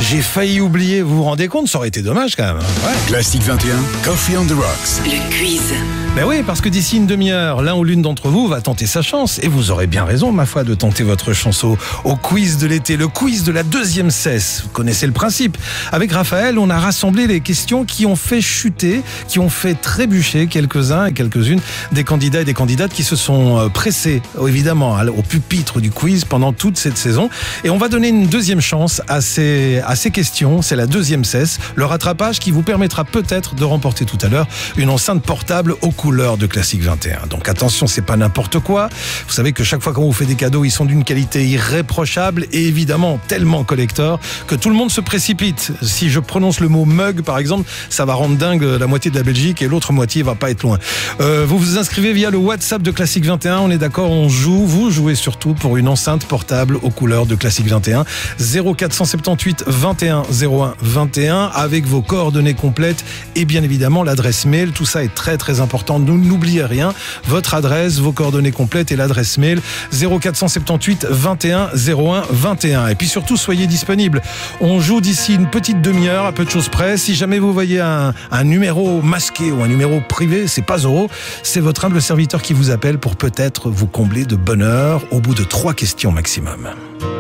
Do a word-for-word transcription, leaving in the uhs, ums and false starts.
J'ai failli oublier, vous vous rendez compte? Ça aurait été dommage quand même. Ouais. Classique vingt et un, Coffee on the Rocks. Le quiz. Ben oui, parce que d'ici une demi-heure, l'un ou l'une d'entre vous va tenter sa chance. Et vous aurez bien raison, ma foi, de tenter votre chance au, au quiz de l'été. Le quiz de la deuxième C E S. Vous connaissez le principe. Avec Raphaël, on a rassemblé les questions qui ont fait chuter, qui ont fait trébucher quelques-uns et quelques-unes des candidats et des candidates qui se sont pressés, évidemment, au pupitre du quiz pendant toute cette saison. Et on va donner une deuxième chance à ces, à ces questions. C'est la deuxième C E S. Le rattrapage qui vous permettra peut-être de remporter tout à l'heure une enceinte portable au couleurs de Classique vingt et un. Donc attention, c'est pas n'importe quoi. Vous savez que chaque fois qu'on vous fait des cadeaux, ils sont d'une qualité irréprochable et évidemment tellement collector que tout le monde se précipite. Si je prononce le mot mug, par exemple, ça va rendre dingue la moitié de la Belgique et l'autre moitié va pas être loin. Euh, vous vous inscrivez via le WhatsApp de Classique vingt et un. On est d'accord, on joue. Vous jouez surtout pour une enceinte portable aux couleurs de Classique vingt et un. zéro quatre cent soixante-dix-huit vingt et un zéro un vingt et un avec vos coordonnées complètes et bien évidemment l'adresse mail. Tout ça est très très important. N'oubliez rien, votre adresse, vos coordonnées complètes et l'adresse mail zéro quatre cent soixante-dix-huit vingt et un zéro un vingt et un. Et puis surtout, soyez disponibles. On joue d'ici une petite demi-heure, à peu de choses près. Si jamais vous voyez un, un numéro masqué ou un numéro privé, c'est pas Zoro, c'est votre humble serviteur qui vous appelle pour peut-être vous combler de bonheur au bout de trois questions maximum.